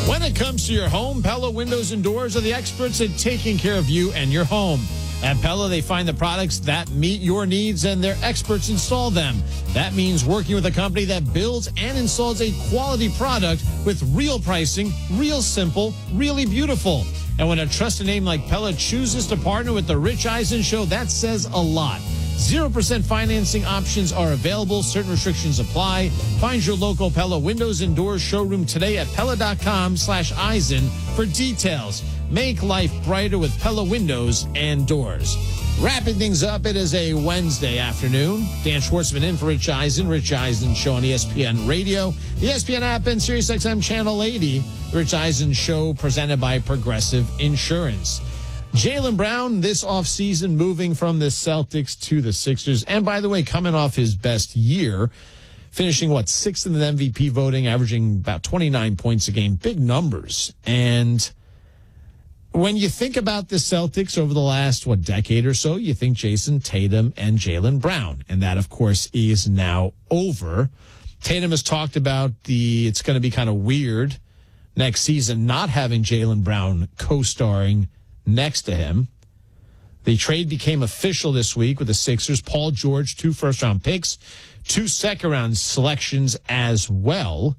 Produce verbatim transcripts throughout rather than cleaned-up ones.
When it comes to your home, Pella Windows and Doors are the experts at taking care of you and your home. At Pella, they find the products that meet your needs and their experts install them. That means working with a company that builds and installs a quality product with real pricing, real simple, really beautiful. And when a trusted name like Pella chooses to partner with the Rich Eisen Show, that says a lot. zero percent financing options are available. Certain restrictions apply. Find your local Pella Windows and Doors showroom today at Pella.com slash Eisen for details. Make life brighter with Pella Windows and Doors. Wrapping things up, it is a Wednesday afternoon. Dan Schwartzman in for Rich Eisen. Rich Eisen Show on E S P N Radio, the E S P N app, and SiriusXM Channel eighty. The Rich Eisen Show presented by Progressive Insurance. Jaylen Brown this offseason moving from the Celtics to the Sixers. And by the way, coming off his best year, finishing, what, sixth in the M V P voting, averaging about twenty-nine points a game. Big numbers. And when you think about the Celtics over the last, what, decade or so, you think Jason Tatum and Jaylen Brown. And that, of course, is now over. Tatum has talked about the it's going to be kind of weird next season not having Jaylen Brown co-starring next to him. The trade became official this week with the Sixers. Paul George, two first-round picks, two second-round selections as well.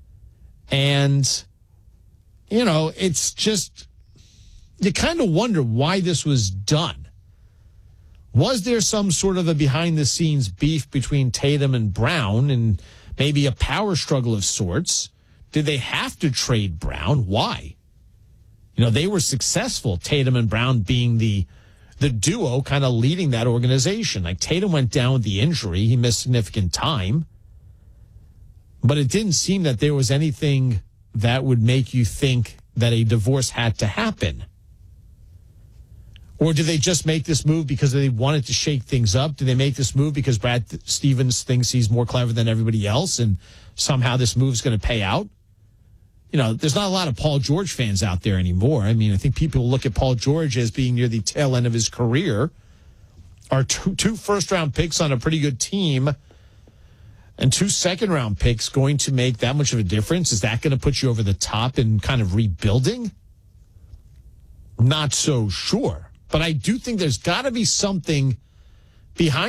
And, you know, it's just, you kind of wonder why this was done. Was there some sort of a behind-the-scenes beef between Tatum and Brown and maybe a power struggle of sorts? Did they have to trade Brown? Why? You know, they were successful, Tatum and Brown being the the duo kind of leading that organization. Like, Tatum went down with the injury. He missed significant time. But it didn't seem that there was anything that would make you think that a divorce had to happen. Or did they just make this move because they wanted to shake things up? Did they make this move because Brad Stevens thinks he's more clever than everybody else and somehow this move is going to pay out? You know, there's not a lot of Paul George fans out there anymore. I mean, I think people look at Paul George as being near the tail end of his career. Are two, two first-round picks on a pretty good team and two second-round picks going to make that much of a difference? Is that going to put you over the top in kind of rebuilding? Not so sure. But I do think there's got to be something behind